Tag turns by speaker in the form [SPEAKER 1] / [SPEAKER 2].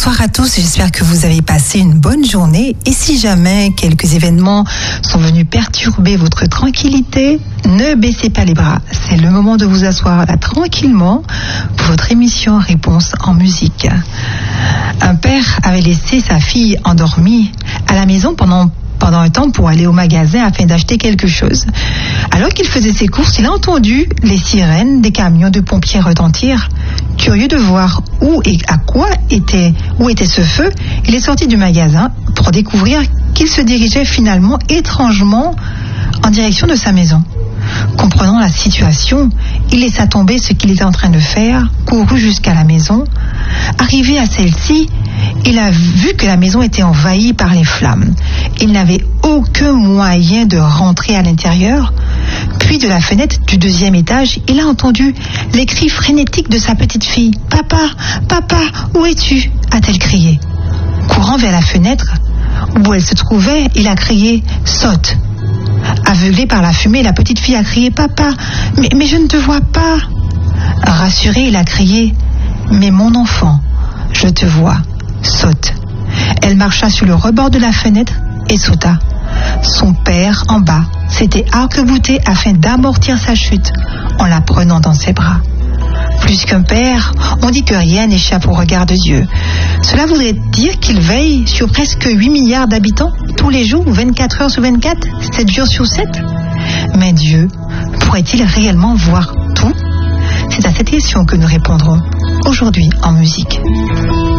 [SPEAKER 1] Bonsoir à tous, j'espère que vous avez passé une bonne journée et si jamais quelques événements sont venus perturber votre tranquillité, ne baissez pas les bras. C'est le moment de vous asseoir là tranquillement pour votre émission Réponse en musique. Un père avait laissé sa fille endormie à la maison pendant un temps pour aller au magasin afin d'acheter quelque chose. Alors qu'il faisait ses courses, il a entendu les sirènes des camions de pompiers retentir. Curieux de voir où était ce feu, il est sorti du magasin pour découvrir qu'il se dirigeait finalement étrangement en direction de sa maison. Comprenant la situation, il laissa tomber ce qu'il était en train de faire, courut jusqu'à la maison. Arrivé à celle-ci, il a vu que la maison était envahie par les flammes. Il n'avait aucun moyen de rentrer à l'intérieur. Puis de la fenêtre du deuxième étage, il a entendu les cris frénétiques de sa petite fille. « Papa, papa, où es-tu » a-t-elle crié. Courant vers la fenêtre où elle se trouvait, il a crié « Saute !» Aveuglée par la fumée, la petite fille a crié « Papa, mais je ne te vois pas !» Rassuré, il a crié « Mais mon enfant, je te vois, saute !» Elle marcha sur le rebord de la fenêtre et sauta. Son père, en bas, s'était arc-bouté afin d'amortir sa chute en la prenant dans ses bras. Plus qu'un père, on dit que rien n'échappe au regard de Dieu. Cela voudrait dire qu'il veille sur presque 8 milliards d'habitants, tous les jours, 24 heures sur 24, 7 jours sur 7. Mais Dieu pourrait-il réellement voir tout ? C'est à cette question que nous répondrons aujourd'hui en musique.